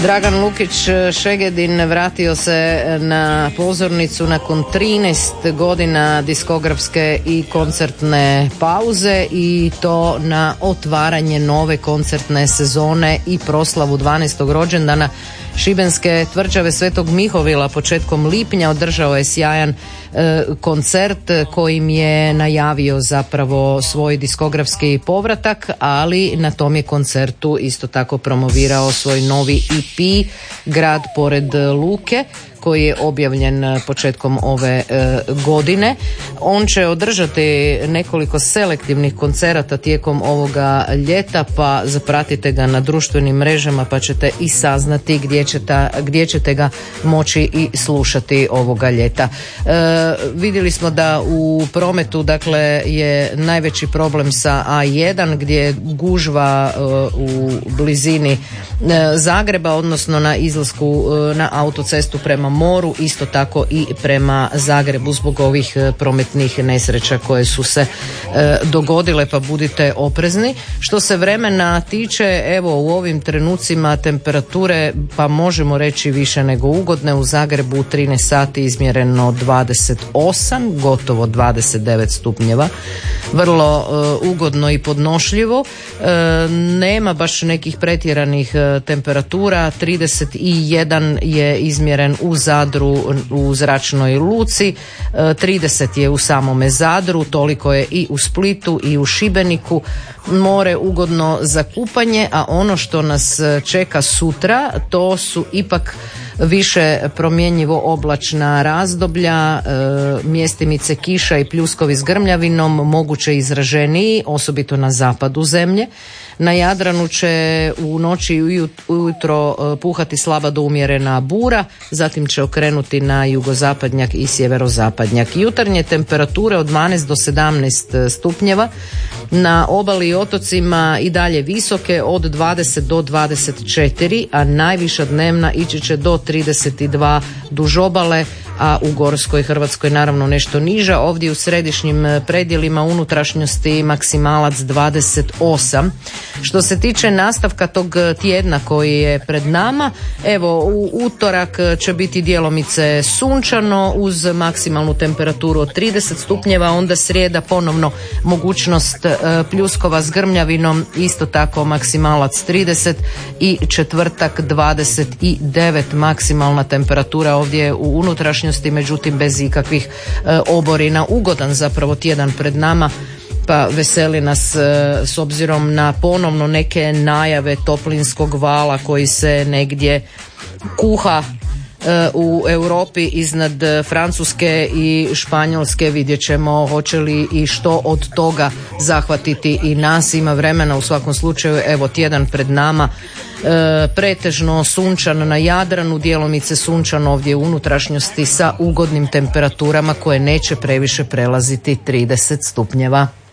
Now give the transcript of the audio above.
Dragan Lukić Šegedin vratio se na pozornicu nakon 13 godina diskografske i koncertne pauze i to na otvaranje nove koncertne sezone i proslavu 12. rođendana šibenske tvrđave Svetog Mihovila početkom lipnja. Održao je sjajan koncert kojim je najavio zapravo svoj diskografski povratak, ali na tom je koncertu isto tako promovirao svoj novi EP Grad pored Luke, koji je objavljen početkom ove godine. On će održati nekoliko selektivnih koncerata tijekom ovoga ljeta, pa zapratite ga na društvenim mrežama pa ćete i saznati gdje ćete ga moći i slušati ovoga ljeta. Vidjeli smo da u prometu dakle je najveći problem sa A1 gdje je gužva u blizini Zagreba, odnosno na izlasku na autocestu prema moru, isto tako i prema Zagrebu zbog ovih prometnih nesreća koje su se dogodile, pa budite oprezni. Što se vremena tiče, evo u ovim trenucima temperature pa možemo reći više nego ugodne. U Zagrebu u 13 sati izmjereno 28, gotovo 29 stupnjeva. Vrlo ugodno i podnošljivo. Nema baš nekih pretjeranih temperatura. 31 je izmjeren u Zadru u zračnoj luci, 30 je u samome Zadru, toliko je i u Splitu i u Šibeniku. More ugodno za kupanje, a ono što nas čeka sutra to su ipak više promjenjivo oblačna razdoblja, mjestimice kiša i pljuskovi s grmljavinom, moguće izraženiji, osobito na zapadu zemlje. Na Jadranu će u noći i ujutro puhati slaba do umjerena bura, zatim će okrenuti na jugozapadnjak i sjeverozapadnjak. Jutarnje temperature od 12 do 17 stupnjeva, na obali i otocima i dalje visoke od 20 do 24, a najviša dnevna ići će do 32 duž obale, a u gorskoj Hrvatskoj naravno nešto niža. Ovdje u središnjim predjelima unutrašnjosti maksimalac 28. Što se tiče nastavka tog tjedna koji je pred nama, evo u utorak će biti djelomice sunčano uz maksimalnu temperaturu od 30 stupnjeva, onda srijeda ponovno mogućnost pljuskova s grmljavinom, isto tako maksimalac 30 i četvrtak 29 maksimalna temperatura ovdje u unutrašnjosti, međutim bez ikakvih oborina. Ugodan zapravo tjedan pred nama, pa veseli nas s obzirom na ponovno neke najave toplinskog vala koji se negdje kuha u Europi iznad Francuske i Španjolske. Vidjet ćemo hoće li i što od toga zahvatiti i nas. Ima vremena u svakom slučaju, evo tjedan pred nama. Pretežno sunčan na Jadranu, djelomice sunčan ovdje u unutrašnjosti sa ugodnim temperaturama koje neće previše prelaziti 30 stupnjeva.